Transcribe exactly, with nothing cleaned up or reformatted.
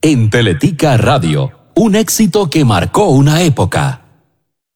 En Teletica Radio, un éxito que marcó una época.